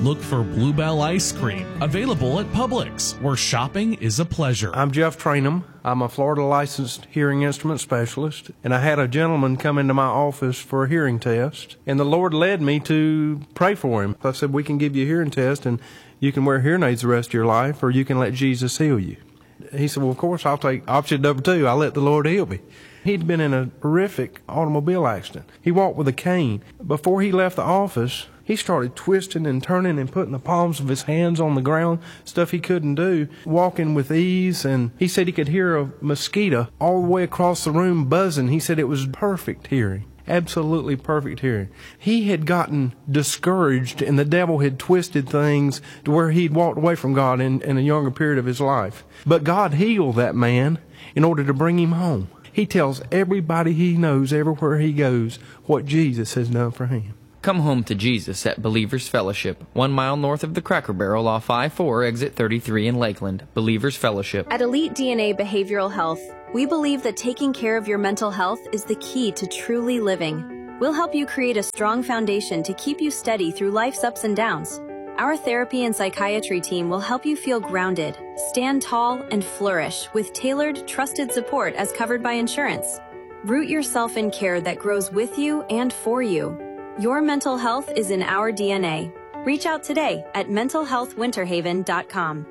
Look for Bluebell Ice Cream, available at Publix, where shopping is a pleasure. I'm Jeff Trainum. I'm a Florida licensed hearing instrument specialist, and I had a gentleman come into my office for a hearing test, and the Lord led me to pray for him. I said, we can give you a hearing test, and you can wear hearing aids the rest of your life, or you can let Jesus heal you. He said, well, of course, I'll take option number 2. I'll let the Lord heal me. He'd been in a horrific automobile accident. He walked with a cane. Before he left the office, he started twisting and turning and putting the palms of his hands on the ground, stuff he couldn't do, walking with ease. And he said he could hear a mosquito all the way across the room buzzing. He said it was perfect hearing. Absolutely perfect hearing. He had gotten discouraged, and the devil had twisted things to where he'd walked away from God in a younger period of his life. But God healed that man in order to bring him home. He tells everybody he knows everywhere he goes what Jesus has done for him. Come home to Jesus at Believers Fellowship, 1 mile north of the Cracker Barrel off I-4, exit 33 in Lakeland. Believers Fellowship. At Elite DNA Behavioral Health, we believe that taking care of your mental health is the key to truly living. We'll help you create a strong foundation to keep you steady through life's ups and downs. Our therapy and psychiatry team will help you feel grounded, stand tall, and flourish with tailored, trusted support as covered by insurance. Root yourself in care that grows with you and for you. Your mental health is in our DNA. Reach out today at mentalhealthwinterhaven.com.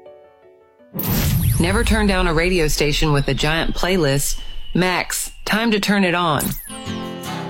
Never turn down a radio station with a giant playlist. Max, time to turn it on.